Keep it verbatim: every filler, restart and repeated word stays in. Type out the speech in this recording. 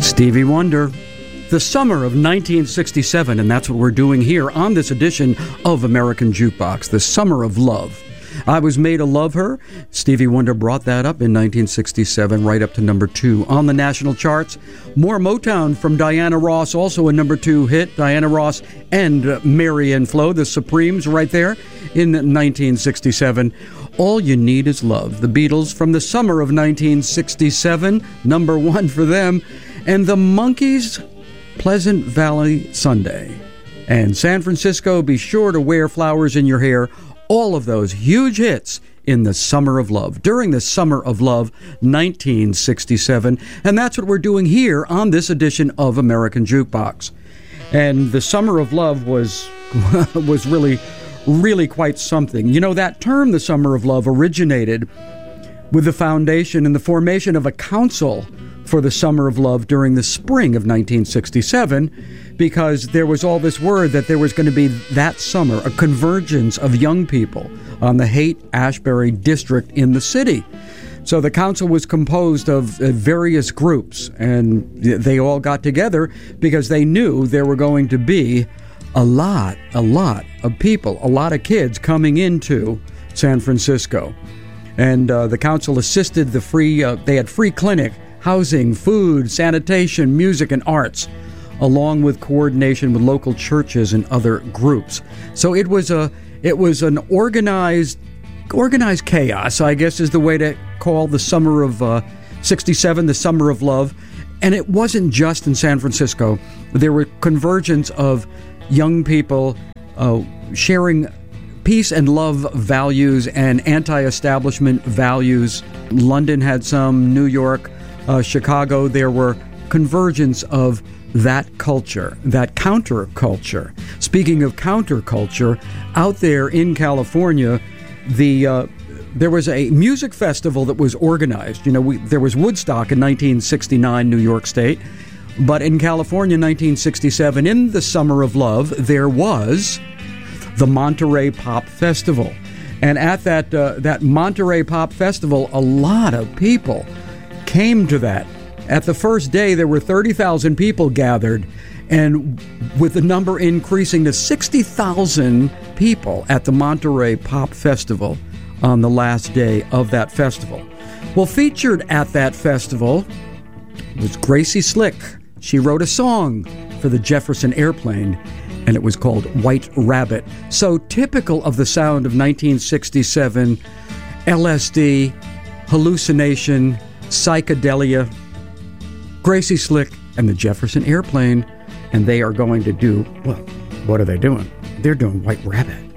Stevie Wonder, the summer of nineteen sixty-seven, and that's what we're doing here on this edition of American Jukebox, the summer of love. I Was Made to Love Her. Stevie Wonder brought that up in nineteen sixty-seven, right up to number two on the national charts. More Motown from Diana Ross, also a number two hit. Diana Ross and Marianne Flo, the Supremes, right there in nineteen sixty-seven. All You Need Is Love. The Beatles from the summer of nineteen sixty-seven, number one for them. And the Monkees, Pleasant Valley Sunday. And San Francisco, Be Sure to Wear Flowers in Your Hair. All of those huge hits in the summer of love, during the summer of love, nineteen sixty-seven. And that's what we're doing here on this edition of American Jukebox. And the summer of love was was really, really quite something. You know, that term, the summer of love, originated with the foundation and the formation of a council for the summer of love during the spring of nineteen sixty-seven, because there was all this word that there was going to be that summer a convergence of young people on the Haight-Ashbury district in the city. So the council was composed of uh, various groups, and they all got together because they knew there were going to be a lot, a lot of people, a lot of kids coming into San Francisco. And uh, the council assisted the free, uh, they had free clinic, housing, food, sanitation, music, and arts, along with coordination with local churches and other groups. So it was a it was an organized organized chaos, I guess is the way to call the summer of uh, sixty-seven, the summer of love. And it wasn't just in San Francisco. There were convergence of young people uh, sharing peace and love values and anti-establishment values. London had some, New York, Uh, Chicago, there were convergence of that culture, that counterculture. Speaking of counterculture, out there in California, the uh, there was a music festival that was organized. You know, we, there was Woodstock in nineteen sixty-nine, New York State, but in California, nineteen sixty-seven, in the summer of love, there was the Monterey Pop Festival. And at that uh, that Monterey Pop Festival, a lot of people came to that. At the first day, there were thirty thousand people gathered, and with the number increasing to sixty thousand people at the Monterey Pop Festival on the last day of that festival. Well, featured at that festival was Gracie Slick. She wrote a song for the Jefferson Airplane, and it was called White Rabbit. So typical of the sound of nineteen sixty-seven, L S D, hallucination, psychedelia. Gracie Slick and the Jefferson Airplane, and they are going to do, well, what are they doing? They're doing White Rabbit.